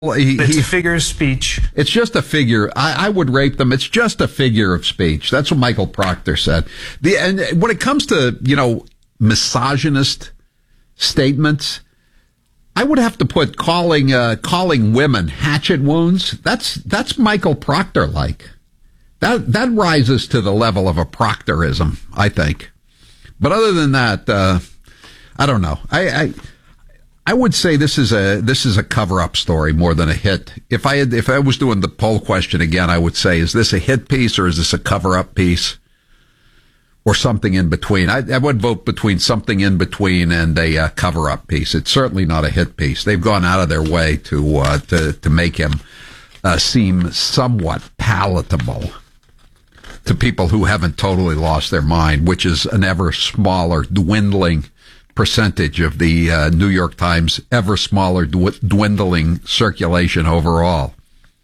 It's a figure of speech. It's just a figure. I would rape them. It's just a figure of speech. That's what Michael Proctor said. And when it comes to, misogynist statements, I would have to put calling women hatchet wounds. That's Michael Proctor like. That rises to the level of a Proctorism, I think. But other than that, I don't know. I would say this is a cover-up story more than a hit. If I was doing the poll question again, I would say, is this a hit piece or is this a cover-up piece or something in between? I would vote between something in between and a cover-up piece. It's certainly not a hit piece. They've gone out of their way to make him seem somewhat palatable to people who haven't totally lost their mind, which is an ever smaller, dwindling percentage of the New York Times, ever smaller, dwindling circulation overall.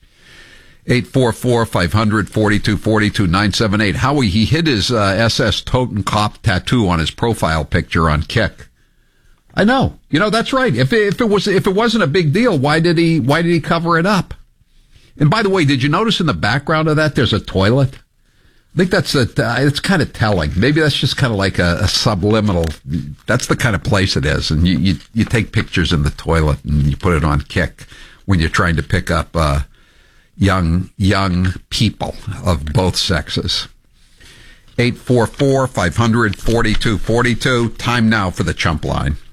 844-500-4242-978. Howie, he hid his SS Totenkopf tattoo on his profile picture on Kick. I know. That's right. If it wasn't a big deal, why did he cover it up? And by the way, did you notice in the background of that there's a toilet? I think it's kind of telling. Maybe that's just kind of like a subliminal. That's the kind of place it is. And you take pictures in the toilet and you put it on Kick when you're trying to pick up young people of both sexes. 844-500-4242. Time now for the Chump Line.